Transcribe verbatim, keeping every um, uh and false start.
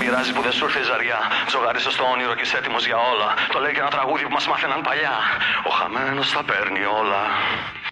πειράζει που δεν σου ήρθε η ζαριά. Τζογάρισες στο όνειρο και είσαι έτοιμος για όλα. Το λέει και ένα τραγούδι που μας μάθαιναν παλιά. Ο χαμένος τα παίρνει όλα.